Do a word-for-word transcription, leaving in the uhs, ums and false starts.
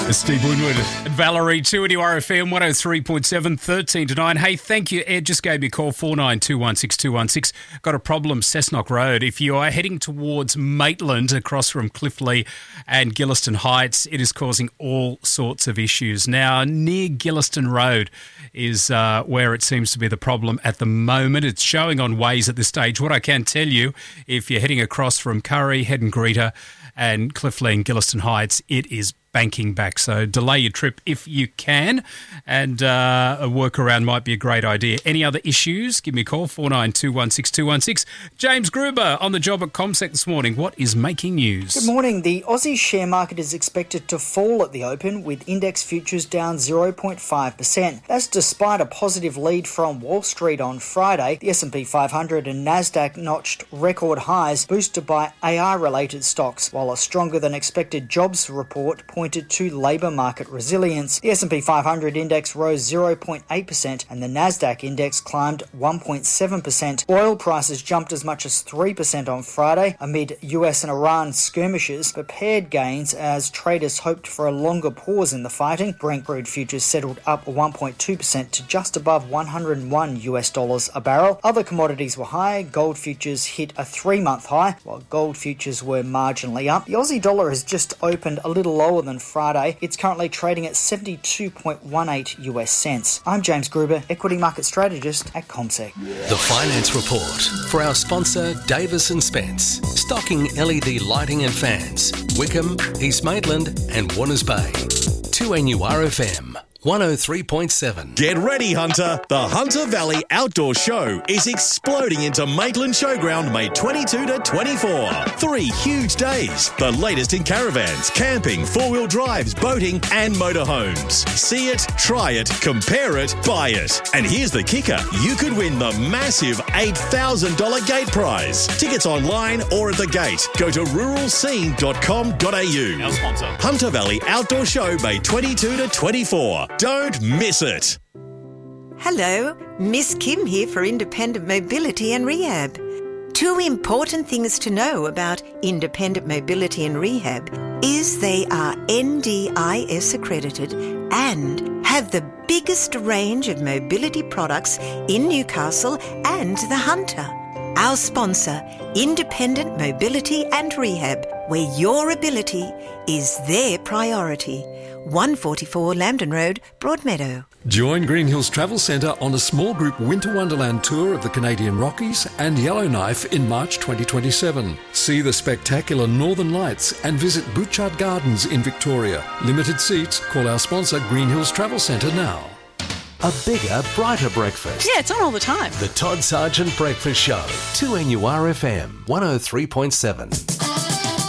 Steve Winwood and Valerie, two N U R F M one oh three point seven, thirteen to nine. Hey, thank you. Ed just gave me a call, four nine two one six two one six. Got a problem, Cessnock Road. If you are heading towards Maitland, across from Cliffley and Gilliston Heights, it is causing all sorts of issues. Now, near Gilliston Road is uh, where it seems to be the problem at the moment. It's showing on Waze at this stage. What I can tell you, if you're heading across from Curry, Head and Greeter and Cliffley and Gilliston Heights, it is banking back. So delay your trip if you can, and uh, a workaround might be a great idea. Any other issues? Give me a call, four nine two one six two one six. James Gruber on the job at CommSec this morning. What is making news? Good morning. The Aussie share market is expected to fall at the open, with index futures down zero point five percent. That's despite a positive lead from Wall Street on Friday. The S and P five hundred and Nasdaq notched record highs, boosted by A I-related stocks, while a stronger than expected jobs report pointed to labour market resilience. The S and P five hundred index rose zero point eight percent and the Nasdaq index climbed one point seven percent. Oil prices jumped as much as three percent on Friday amid U S and Iran skirmishes, but paired gains as traders hoped for a longer pause in the fighting. Brent crude futures settled up one point two percent to just above one hundred one US dollars a barrel. Other commodities were high. Gold futures hit a three-month high, while gold futures were marginally up. The Aussie dollar has just opened a little lower than Friday. It's currently trading at seventy-two point one eight US cents. I'm James Gruber, equity market strategist at CommSec. The Finance Report for our sponsor Davis and Spence, stocking L E D lighting and fans, Wickham, East Maitland and Warners Bay. two N U R F M one oh three point seven. Get ready, Hunter. The Hunter Valley Outdoor Show is exploding into Maitland Showground May twenty-second to twenty-fourth. Three huge days. The latest in caravans, camping, four-wheel drives, boating and motorhomes. See it, try it, compare it, buy it. And here's the kicker. You could win the massive eight thousand dollars gate prize. Tickets online or at the gate. Go to rural scene dot com dot a u. Our sponsor. Hunter Valley Outdoor Show May twenty-second to twenty-fourth. Don't miss it. Hello, Miss Kim here for Independent Mobility and Rehab. Two important things to know about Independent Mobility and Rehab is they are N D I S accredited and have the biggest range of mobility products in Newcastle and the Hunter. Our sponsor, Independent Mobility and Rehab, where your ability is their priority. one forty-four Lambton Road, Broadmeadow. Join Green Hills Travel Centre on a small group Winter Wonderland tour of the Canadian Rockies and Yellowknife in March twenty twenty-seven. See the spectacular Northern Lights and visit Butchart Gardens in Victoria. Limited seats. Call our sponsor Green Hills Travel Centre now. A bigger, brighter breakfast. Yeah, it's on all the time. The Todd Sargent Breakfast Show. two N U R F M one oh three point seven.